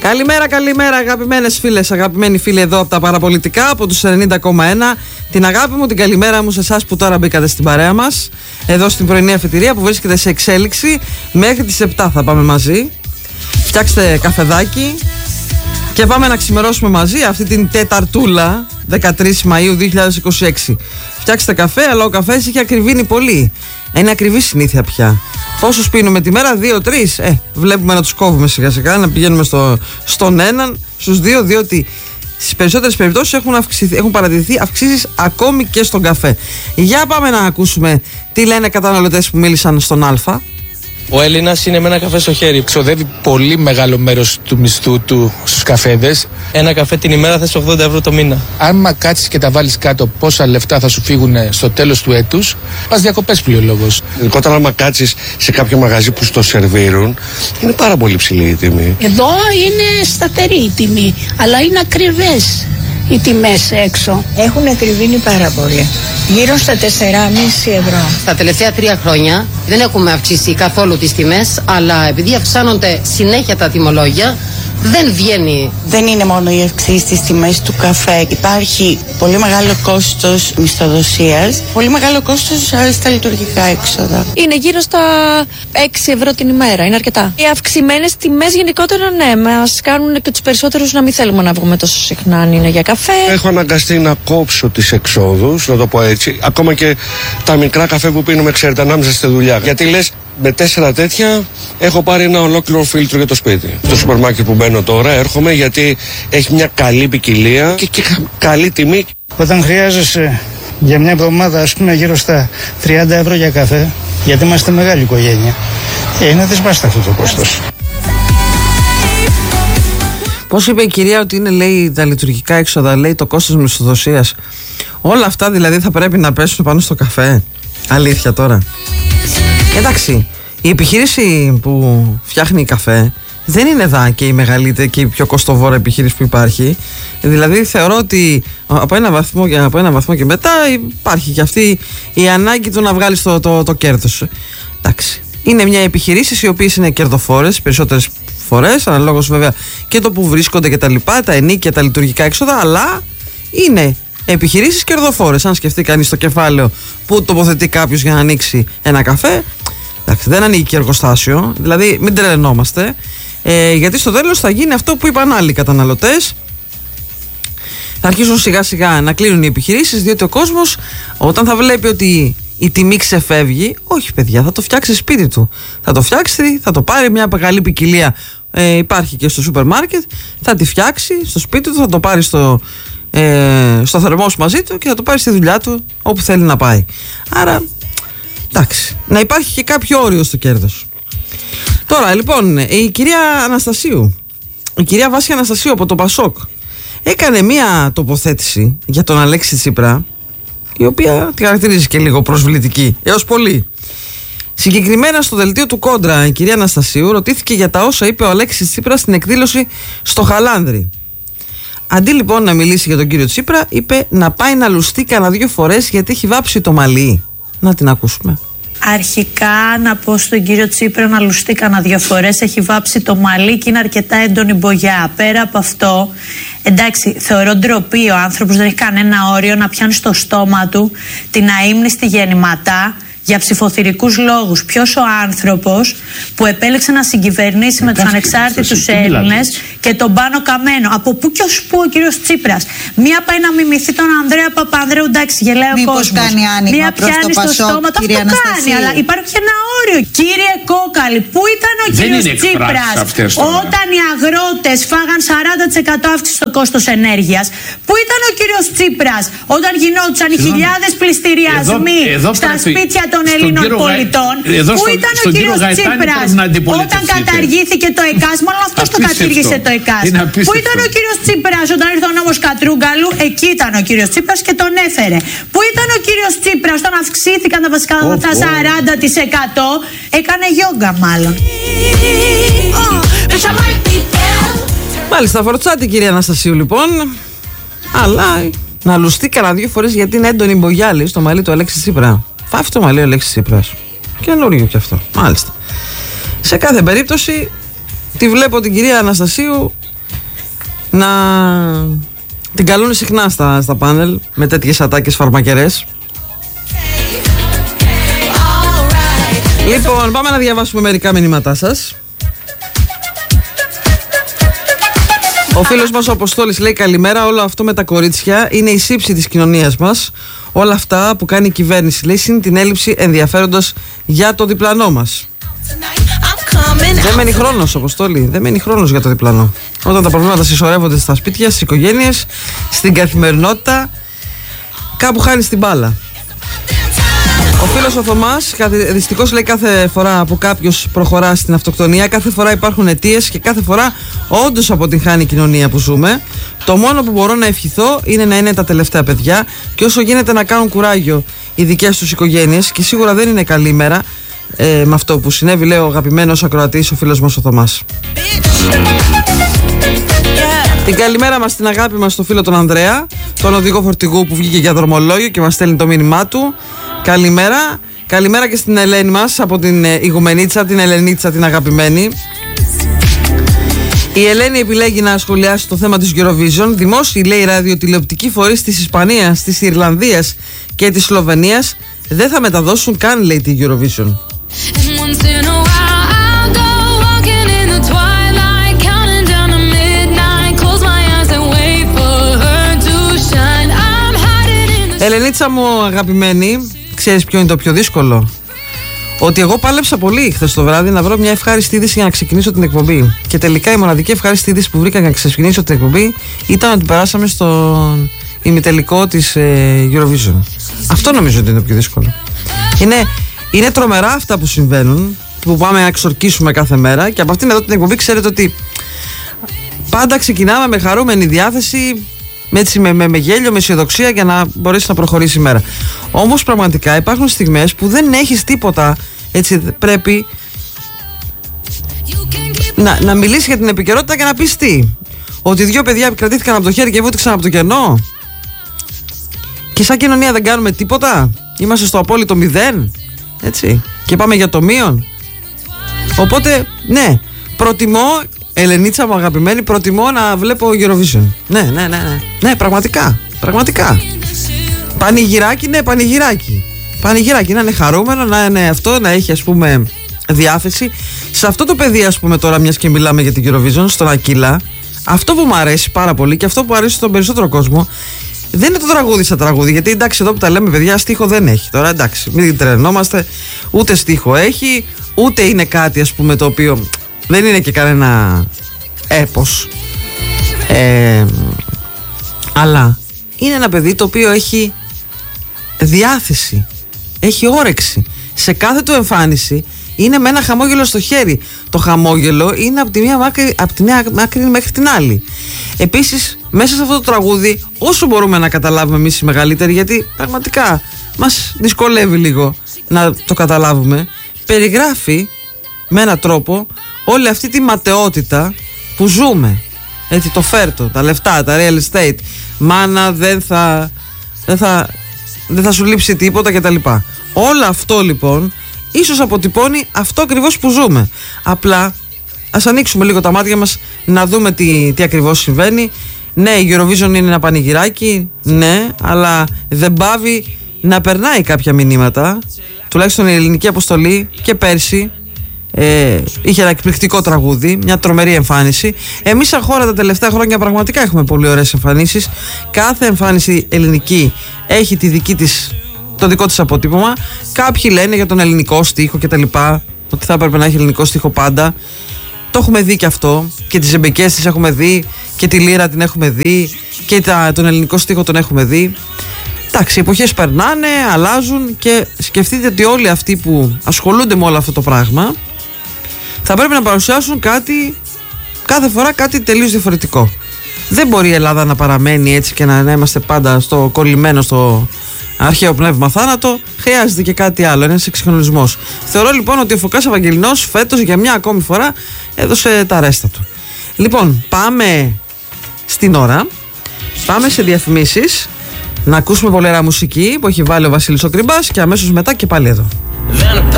Καλημέρα αγαπημένες φίλες, αγαπημένοι φίλοι εδώ από τα παραπολιτικά, από τους 90,1. Την αγάπη μου, την καλημέρα μου σε εσάς που τώρα μπήκατε στην παρέα μας, εδώ στην πρωινή αφετηρία που βρίσκεται σε εξέλιξη. Μέχρι τις 7 θα πάμε μαζί. Φτιάξτε καφεδάκι και πάμε να ξημερώσουμε μαζί αυτή την Τεταρτούλα 13 Μαΐου 2026. Φτιάξτε καφέ, αλλά ο καφές έχει ακριβήνει πολύ. Είναι ακριβή συνήθεια πια. Πόσους πίνουμε τη μέρα, 2-3. Βλέπουμε να τους κόβουμε σιγά σιγά, να πηγαίνουμε στον έναν, στους δύο, διότι στις περισσότερες περιπτώσεις έχουν παρατηρηθεί αυξήσεις ακόμη και στον καφέ. Για πάμε να ακούσουμε τι λένε καταναλωτές που μίλησαν στον Α. Ο Έλληνας είναι με ένα καφέ στο χέρι. Ξοδεύει πολύ μεγάλο μέρος του μισθού του στους καφέδες. Ένα καφέ την ημέρα θες 80 ευρώ το μήνα. Άμα κάτσεις και τα βάλεις κάτω, πόσα λεφτά θα σου φύγουν στο τέλος του έτους, πας διακοπές πλειολόγος. Ειδικότερα, άμα κάτσεις σε κάποιο μαγαζί που στο σερβίρουν, είναι πάρα πολύ ψηλή η τιμή. Εδώ είναι σταθερή η τιμή, αλλά είναι ακριβές οι τιμές έξω. Έχουν ακριβήνει πάρα πολύ. Γύρω στα 4,5 ευρώ. Τα τελευταία 3 χρόνια δεν έχουμε αυξήσει καθόλου τις τιμές, αλλά επειδή αυξάνονται συνέχεια τα τιμολόγια, δεν βγαίνει. Δεν είναι μόνο οι αυξήσεις στις τιμές του καφέ. Υπάρχει πολύ μεγάλο κόστος μισθοδοσίας, πολύ μεγάλο κόστος στα λειτουργικά έξοδα. Είναι γύρω στα 6 ευρώ την ημέρα, είναι αρκετά. Οι αυξημένες τιμές γενικότερα, ναι, μας κάνουν και τους περισσότερους να μην θέλουμε να βγούμε τόσο συχνά αν είναι για καφέ. Έχω αναγκαστεί να κόψω τις εξόδους, να το πω έτσι. Ακόμα και τα μικρά καφέ που πίνουμε, ξέρετε, ανάμεσα στη δουλειά. Γιατί λες, με 4 τέτοια έχω πάρει ένα ολόκληρο φίλτρο για το σπίτι. Το σούπερ μάρκετ που μπαίνω τώρα έρχομαι γιατί έχει μια καλή ποικιλία και καλή τιμή. Όταν χρειάζεσαι για μια εβδομάδα, ας πούμε, γύρω στα 30 ευρώ για καφέ, γιατί είμαστε μεγάλη οικογένεια, είναι δυσβάσταχτο το κόστος. Πώς είπε η κυρία ότι είναι, λέει, τα λειτουργικά έξοδα, λέει, το κόστος μισθοδοσίας. Όλα αυτά δηλαδή θα πρέπει να πέσουν πάνω στο καφέ. Αλήθεια τώρα. Εντάξει, η επιχείρηση που φτιάχνει καφέ δεν είναι εδώ και η μεγαλύτερη και η πιο κοστοβόρα επιχείρηση που υπάρχει. Δηλαδή θεωρώ ότι από ένα βαθμό και μετά υπάρχει και αυτή η ανάγκη του να βγάλεις το κέρδος σου. Εντάξει, είναι μια επιχειρήση οι οποίες είναι κερδοφόρες περισσότερες φορές, αναλόγως βέβαια και το που βρίσκονται και τα λοιπά, τα ενίκια, τα λειτουργικά έξοδα, αλλά είναι επιχειρήσεις κερδοφόρες. Αν σκεφτεί κανείς το κεφάλαιο που τοποθετεί κάποιος για να ανοίξει ένα καφέ, εντάξει, δεν ανοίγει και εργοστάσιο, δηλαδή μην τρελαινόμαστε, γιατί στο τέλος θα γίνει αυτό που είπαν άλλοι καταναλωτές. Θα αρχίσουν σιγά σιγά να κλείνουν οι επιχειρήσεις, διότι ο κόσμος όταν θα βλέπει ότι η τιμή ξεφεύγει, όχι παιδιά, θα το φτιάξει σπίτι του. Θα το φτιάξει, θα το πάρει μια μεγάλη ποικιλία. Υπάρχει και στο σούπερ μάρκετ, θα τη φτιάξει στο σπίτι του, θα το πάρει στο θερμό σου μαζί του και θα το πάρει στη δουλειά του όπου θέλει να πάει. Άρα, εντάξει, να υπάρχει και κάποιο όριο στο κέρδος. Τώρα λοιπόν, η κυρία Αναστασίου, η κυρία Βάσια Αναστασίου από το Πασόκ, έκανε μία τοποθέτηση για τον Αλέξη Τσίπρα, η οποία τη χαρακτηρίζει και λίγο προσβλητική έως πολύ. Συγκεκριμένα στο δελτίο του Κόντρα, η κυρία Αναστασίου ρωτήθηκε για τα όσα είπε ο Αλέξης Τσίπρας στην εκδήλωση στο Χαλάνδρι. Αντί λοιπόν να μιλήσει για τον κύριο Τσίπρα, είπε να πάει να λουστεί κανένα 2 φορές γιατί έχει βάψει το μαλλί. Να την ακούσουμε. Αρχικά να πω στον κύριο Τσίπρα να λουστεί κανένα 2 φορές, έχει βάψει το μαλλί και είναι αρκετά έντονη μπογιά. Πέρα από αυτό, εντάξει, θεωρώ ντροπή, ο άνθρωπος δεν έχει κανένα όριο να πιάνει στο στόμα του την αείμνηστη γεννηματά για ψηφοθυρικούς λόγους. Ποιος ο άνθρωπος που επέλεξε να συγκυβερνήσει με τους ανεξάρτητους Έλληνες και τον Πάνο Καμένο. Από πού και ως πού ο κύριος Τσίπρας. Μία πάει να μιμηθεί τον Ανδρέα Παπανδρέου, εντάξει, γελάει ο κόσμος. Μία πιάνει στο στόμα του, αυτό κάνει, αλλά υπάρχει ένα όριο. Κύριε Κόκαλη, πού ήταν ο κύριος Τσίπρας όταν οι αγρότες φάγαν 40% αύξηση στο κόστος ενέργειας? Πού ήταν ο κύριος Τσίπρας όταν γινόντουσαν οι χιλιάδες πληστηριασμοί στα σπίτια των Ελλήνων πολιτών? Πού ήταν ο κύριος Τσίπρας όταν καταργήθηκε το ΕΚΑΣ? Μόνο αυτός το κατήργησε το ΕΚΑΣ. Πού ήταν ο κύριος Τσίπρας όταν ήρθε ο νόμος Κατρούγκαλου? Εκεί ήταν ο κύριος Τσίπρας και τον έφερε. Πού ήταν ο κύριος Τσίπρας όταν αυξήθηκαν τα βασικά τα 40%? Έκανε γιόγκα μάλλον. Μάλιστα, φορτσάτη κυρία Αναστασίου λοιπόν. Αλλά να λουστεί κανένα 2 φορές γιατί είναι έντονη μπογιάλη στο μαλλί του Αλέξη Τσίπρα. Φάφει το μαλλί ο Αλέξης Τσίπρας. Καινούριο κι αυτό. Μάλιστα. Σε κάθε περίπτωση τη βλέπω την κυρία Αναστασίου να την καλούν συχνά στα πάνελ με τέτοιες ατάκες φαρμακερές. Λοιπόν, πάμε να διαβάσουμε μερικά μηνύματά σας. Ο φίλος μας ο Αποστόλης λέει: καλημέρα, όλο αυτό με τα κορίτσια είναι η σύψη της κοινωνίας μας. Όλα αυτά που κάνει η κυβέρνηση, λέει, συν την έλλειψη ενδιαφέροντος για το διπλανό μας. Δεν μένει χρόνος, Αποστόλη, δεν μένει χρόνος για το διπλανό. Όταν τα προβλήματα συσσωρεύονται στα σπίτια, στις οικογένειες, στην καθημερινότητα, κάπου χάνει την μπάλα. Ο φίλος ο Θωμάς, δυστυχώς, λέει, κάθε φορά που κάποιος προχωρά στην αυτοκτονία, κάθε φορά υπάρχουν αιτίες και κάθε φορά όντως αποτυγχάνει η κοινωνία που ζούμε. Το μόνο που μπορώ να ευχηθώ είναι να είναι τα τελευταία παιδιά και όσο γίνεται να κάνουν κουράγιο οι δικές τους οικογένειες, και σίγουρα δεν είναι καλή ημέρα με αυτό που συνέβη, λέει ο αγαπημένος ακροατής, ο φίλος μας ο Θωμάς. Την καλημέρα μας, την αγάπη μας στο φίλο τον Ανδρέα, τον οδηγό φορτηγού που βγήκε για δρομολόγιο και μας στέλνει το μήνυμά του. Καλημέρα. Καλημέρα και στην Ελένη μας από την Ηγουμενίτσα, την Ελενίτσα την αγαπημένη. Η Ελένη επιλέγει να σχολιάσει το θέμα της Eurovision. Δημόσιοι, λέει, ραδιοτηλεοπτικοί φορείς της Ισπανίας, της Ιρλανδίας και της Σλοβενίας δεν θα μεταδώσουν καν, λέει, τη Eurovision. Ελενίτσα μου αγαπημένη, ξέρεις ποιο είναι το πιο δύσκολο? Ότι εγώ πάλεψα πολύ χθες το βράδυ να βρω μια ευχάριστη είδηση για να ξεκινήσω την εκπομπή. Και τελικά η μοναδική ευχάριστη είδηση που βρήκα για να ξεκινήσω την εκπομπή ήταν ότι περάσαμε στον ημιτελικό της Eurovision. Αυτό νομίζω ότι είναι το πιο δύσκολο. Είναι τρομερά αυτά που συμβαίνουν, που πάμε να εξορκίσουμε κάθε μέρα, και από αυτήν εδώ την εκπομπή ξέρετε ότι πάντα ξεκινάμε με χαρούμενη διάθεση, με γέλιο, με αισιοδοξία, για να μπορέσει να προχωρήσει η μέρα. Όμως πραγματικά υπάρχουν στιγμές που δεν έχεις τίποτα, έτσι πρέπει να μιλήσει για την επικαιρότητα και να πεις τι? Ότι δύο παιδιά κρατήθηκαν από το χέρι και βούτυξαν από το κενό, και σαν κοινωνία δεν κάνουμε τίποτα, είμαστε στο απόλυτο μηδέν, έτσι, και πάμε για το μείον. Οπότε ναι, προτιμώ, Ελενίτσα μου αγαπημένη, προτιμώ να βλέπω Eurovision. Ναι, πραγματικά. Πανηγυράκι, ναι, πανηγυράκι, να είναι χαρούμενο, να είναι αυτό, να έχει, ας πούμε, διάθεση. Σε αυτό το παιδί, ας πούμε, τώρα, μιας και μιλάμε για την Eurovision, στον Ακύλα, αυτό που μου αρέσει πάρα πολύ και αυτό που αρέσει στον περισσότερο κόσμο, δεν είναι το τραγούδι σαν τραγούδι. Γιατί εντάξει, εδώ που τα λέμε, παιδιά, στίχο δεν έχει. Τώρα εντάξει, μην τρελνόμαστε, ούτε στίχο έχει, ούτε είναι κάτι, ας πούμε, το οποίο δεν είναι και κανένα έπος. Αλλά είναι ένα παιδί το οποίο έχει διάθεση, έχει όρεξη. Σε κάθε του εμφάνιση είναι με ένα χαμόγελο στο χέρι. Το χαμόγελο είναι από τη μία άκρη μέχρι την άλλη. Επίσης, μέσα σε αυτό το τραγούδι, όσο μπορούμε να καταλάβουμε εμείς οι μεγαλύτεροι, γιατί πραγματικά μας δυσκολεύει λίγο να το καταλάβουμε, περιγράφει με έναν τρόπο όλη αυτή τη ματαιότητα που ζούμε. Έτσι, το φέρτο, τα λεφτά, τα real estate, μάνα, δεν θα σου λείψει τίποτα κτλ. Όλο αυτό λοιπόν ίσως αποτυπώνει αυτό ακριβώς που ζούμε. Απλά ας ανοίξουμε λίγο τα μάτια μας να δούμε τι ακριβώς συμβαίνει. Ναι, η Eurovision είναι ένα πανηγυράκι, ναι, αλλά δεν πάβει να περνάει κάποια μηνύματα. Τουλάχιστον η ελληνική αποστολή και πέρσι είχε ένα εκπληκτικό τραγούδι, μια τρομερή εμφάνιση. Εμείς σαν χώρα τα τελευταία χρόνια πραγματικά έχουμε πολύ ωραίες εμφανίσεις. Κάθε εμφάνιση ελληνική έχει το δικό της αποτύπωμα. Κάποιοι λένε για τον ελληνικό στίχο και τα λοιπά, ότι θα έπρεπε να έχει ελληνικό στίχο πάντα. Το έχουμε δει και αυτό, και τις ζεμπεκές τις έχουμε δει, και τη λύρα την έχουμε δει, και τον ελληνικό στίχο τον έχουμε δει. Εντάξει, οι εποχές περνάνε, αλλάζουν, και σκεφτείτε ότι όλοι αυτοί που ασχολούνται με όλο αυτό το πράγμα θα πρέπει να παρουσιάσουν κάθε φορά κάτι τελείως διαφορετικό. Δεν μπορεί η Ελλάδα να παραμένει έτσι και να είμαστε πάντα κολλημένο στο αρχαίο πνεύμα θάνατο. Χρειάζεται και κάτι άλλο, ένας εξυγχρονισμός. Θεωρώ λοιπόν ότι ο Φωκάς Ευαγγελινός φέτος για μια ακόμη φορά έδωσε τα ρέστα του. Λοιπόν, πάμε στην ώρα, πάμε σε διαφημίσεις, να ακούσουμε πολύ ωραία μουσική που έχει βάλει ο Βασίλης ο Κριμπάς, και αμέσως μετά και πάλι εδώ.